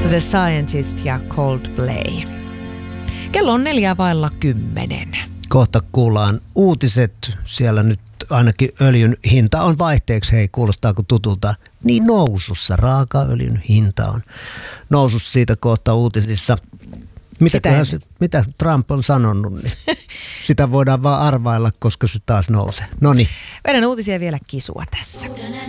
The Scientist ja Coldplay. Kello on 9:04. Kohta kuullaan uutiset. Siellä nyt ainakin öljyn hinta on vaihteeksi. Hei, kuulostaako tutulta? Niin nousussa. Raakaöljyn hinta on nousussa, siitä kohta uutisissa. Mitä Trump on sanonut, niin sitä voidaan vaan arvailla, koska se taas nousee. Noniin. Vedän uutisia vielä kisua tässä.